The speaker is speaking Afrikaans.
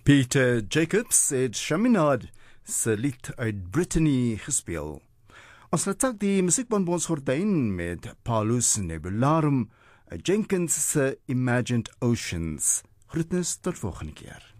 Peter Jacobs het Chaminade se lied uit Brittany gespeel. Ons laat die musiekbonbons gordijn met Palus Nebularum, Jenkins se Imagined Oceans. Groetnis tot volgende keer.